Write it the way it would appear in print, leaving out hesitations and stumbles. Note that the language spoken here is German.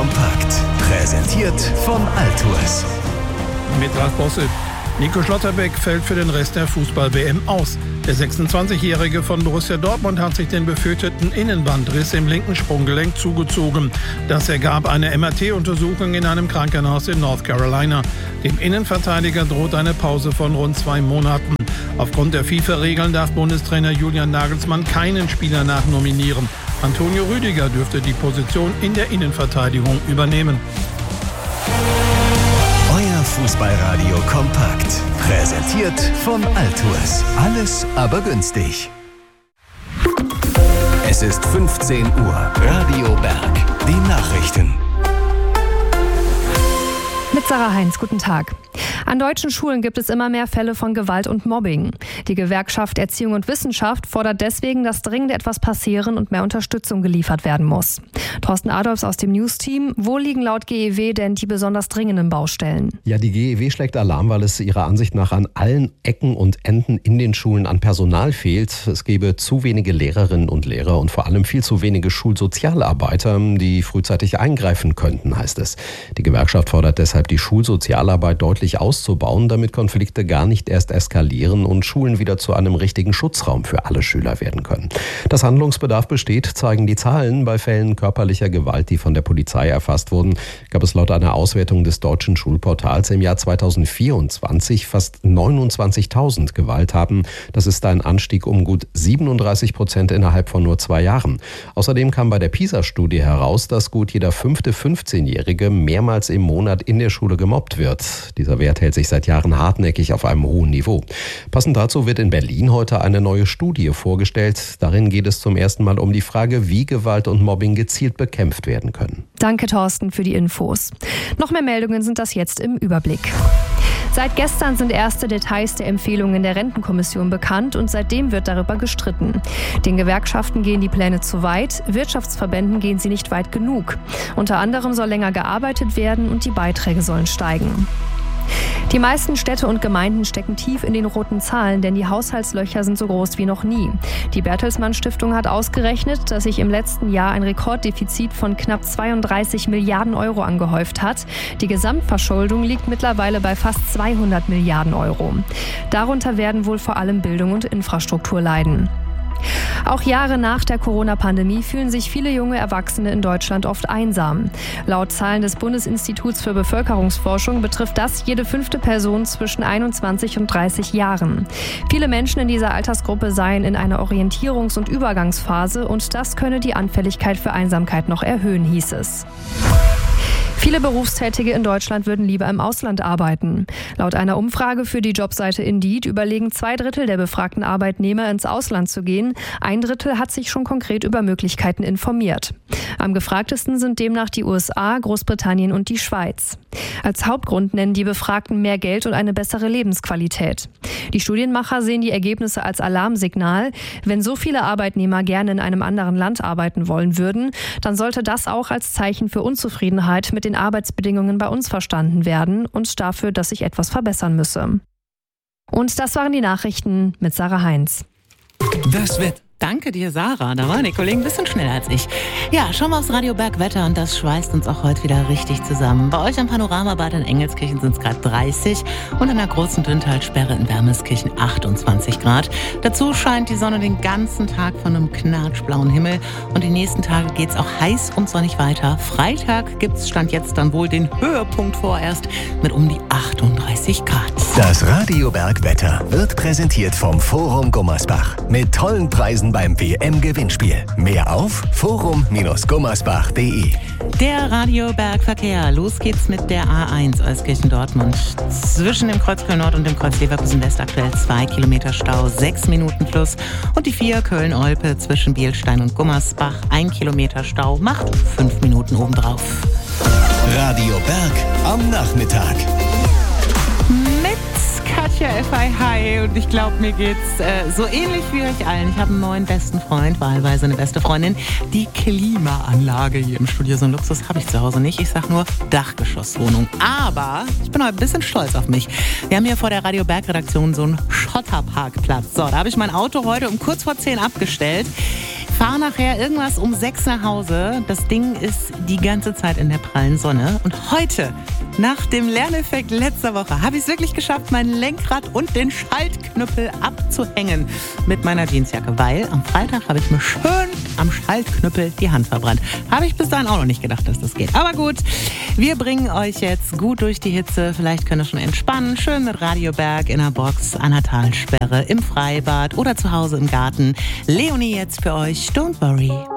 kompakt. Präsentiert von Altours. Mit Ralf Bosse. Nico Schlotterbeck fällt für den Rest der Fußball-WM aus. Der 26-Jährige von Borussia Dortmund hat sich den befürchteten Innenbandriss im linken Sprunggelenk zugezogen. Das ergab eine MRT-Untersuchung in einem Krankenhaus in North Carolina. Dem Innenverteidiger droht eine Pause von rund 2 Monaten. Aufgrund der FIFA-Regeln darf Bundestrainer Julian Nagelsmann keinen Spieler nachnominieren. Antonio Rüdiger dürfte die Position in der Innenverteidigung übernehmen. Euer Fußballradio kompakt. Präsentiert von Altours. Alles aber günstig. Es ist 15 Uhr. Radio Berg. Die Nachrichten. Mit Sarah Heinz, guten Tag. An deutschen Schulen gibt es immer mehr Fälle von Gewalt und Mobbing. Die Gewerkschaft Erziehung und Wissenschaft fordert deswegen, dass dringend etwas passieren und mehr Unterstützung geliefert werden muss. Thorsten Adolfs aus dem News-Team. Wo liegen laut GEW denn die besonders dringenden Baustellen? Ja, die GEW schlägt Alarm, weil es ihrer Ansicht nach an allen Ecken und Enden in den Schulen an Personal fehlt. Es gäbe zu wenige Lehrerinnen und Lehrer und vor allem viel zu wenige Schulsozialarbeiter, die frühzeitig eingreifen könnten, heißt es. Die Gewerkschaft fordert deshalb, die Schulsozialarbeit deutlich auszubauen, damit Konflikte gar nicht erst eskalieren und Schulen wieder zu einem richtigen Schutzraum für alle Schüler werden können. Dass Handlungsbedarf besteht, zeigen die Zahlen. Bei Fällen körperlicher Gewalt, die von der Polizei erfasst wurden, gab es laut einer Auswertung des deutschen Schulportals im Jahr 2024 fast 29.000 Gewalttaten. Das ist ein Anstieg um gut 37% innerhalb von nur 2 Jahren. Außerdem kam bei der PISA-Studie heraus, dass gut jeder 5. 15-Jährige mehrmals im Monat in der Schule gemobbt wird. Dieser Wert hält sich seit Jahren hartnäckig auf einem hohen Niveau. Passend dazu wird in Berlin heute eine neue Studie vorgestellt. Darin geht es zum ersten Mal um die Frage, wie Gewalt und Mobbing gezielt bekämpft werden können. Danke, Thorsten, für die Infos. Noch mehr Meldungen sind das jetzt im Überblick. Seit gestern sind erste Details der Empfehlungen der Rentenkommission bekannt und seitdem wird darüber gestritten. Den Gewerkschaften gehen die Pläne zu weit, Wirtschaftsverbänden gehen sie nicht weit genug. Unter anderem soll länger gearbeitet werden und die Beiträge sollen steigen. Die meisten Städte und Gemeinden stecken tief in den roten Zahlen, denn die Haushaltslöcher sind so groß wie noch nie. Die Bertelsmann Stiftung hat ausgerechnet, dass sich im letzten Jahr ein Rekorddefizit von knapp 32 Milliarden Euro angehäuft hat. Die Gesamtverschuldung liegt mittlerweile bei fast 200 Milliarden Euro. Darunter werden wohl vor allem Bildung und Infrastruktur leiden. Auch Jahre nach der Corona-Pandemie fühlen sich viele junge Erwachsene in Deutschland oft einsam. Laut Zahlen des Bundesinstituts für Bevölkerungsforschung betrifft das jede 5. Person zwischen 21 und 30 Jahren. Viele Menschen in dieser Altersgruppe seien in einer Orientierungs- und Übergangsphase und das könne die Anfälligkeit für Einsamkeit noch erhöhen, hieß es. Viele Berufstätige in Deutschland würden lieber im Ausland arbeiten. Laut einer Umfrage für die Jobseite Indeed überlegen 2/3 der befragten Arbeitnehmer, ins Ausland zu gehen. 1/3 hat sich schon konkret über Möglichkeiten informiert. Am gefragtesten sind demnach die USA, Großbritannien und die Schweiz. Als Hauptgrund nennen die Befragten mehr Geld und eine bessere Lebensqualität. Die Studienmacher sehen die Ergebnisse als Alarmsignal. Wenn so viele Arbeitnehmer gerne in einem anderen Land arbeiten wollen würden, dann sollte das auch als Zeichen für Unzufriedenheit mit den Arbeitsbedingungen bei uns verstanden werden und dafür, dass sich etwas verbessern müsse. Und das waren die Nachrichten mit Sarah Heinz. Das wird. Danke dir, Sarah. Da waren die Kollegen ein bisschen schneller als ich. Ja, schauen wir aufs Radio Berg Wetter und das schweißt uns auch heute wieder richtig zusammen. Bei euch am Panoramabad in Engelskirchen sind es gerade 30 und an der großen Dünntalsperre in Wermeskirchen 28 Grad. Dazu scheint die Sonne den ganzen Tag von einem knatschblauen Himmel und die nächsten Tage geht es auch heiß und sonnig weiter. Freitag gibt es Stand jetzt dann wohl den Höhepunkt vorerst mit um die 38 Grad. Das Radio Berg Wetter wird präsentiert vom Forum Gummersbach mit tollen Preisen beim WM-Gewinnspiel. Mehr auf forum-gummersbach.de. Der Radio Berg Verkehr. Los geht's mit der A1 Euskirchen-Dortmund. Zwischen dem Kreuz Köln-Nord und dem Kreuz Leverkusen-West aktuell 2 Kilometer Stau, 6 Minuten Plus. Und die 4 Köln-Olpe zwischen Bielstein und Gummersbach, 1 Kilometer Stau, macht 5 Minuten obendrauf. Radio Berg am Nachmittag. Katja F.I. Hi und ich glaube, mir geht's so ähnlich wie euch allen. Ich habe einen neuen besten Freund, wahlweise eine beste Freundin. Die Klimaanlage hier im Studio, so einen Luxus habe ich zu Hause nicht. Ich sag nur Dachgeschosswohnung. Aber ich bin heute ein bisschen stolz auf mich. Wir haben hier vor der Radio Berg Redaktion so einen Schotterparkplatz. So, da habe ich mein Auto heute um kurz vor 10 abgestellt. fahre nachher irgendwas um 6 nach Hause. Das Ding ist die ganze Zeit in der prallen Sonne. Und heute, nach dem Lerneffekt letzter Woche, habe ich es wirklich geschafft, mein Lenkrad und den Schaltknüppel abzuhängen mit meiner Jeansjacke. Weil am Freitag habe ich mir schön am Schaltknüppel die Hand verbrannt. Habe ich bis dahin auch noch nicht gedacht, dass das geht. Aber gut, wir bringen euch jetzt gut durch die Hitze. Vielleicht könnt ihr schon entspannen. Schön mit Radio Berg in der Box, an der Talsperre, im Freibad oder zu Hause im Garten. Leonie jetzt für euch. Don't worry.